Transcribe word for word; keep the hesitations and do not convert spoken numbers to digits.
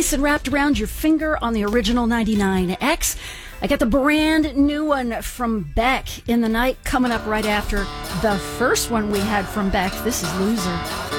face and wrapped around your finger on the original ninety-nine X. I got the brand new one from Beck in the night coming up right after the first one we had from Beck. This is Loser.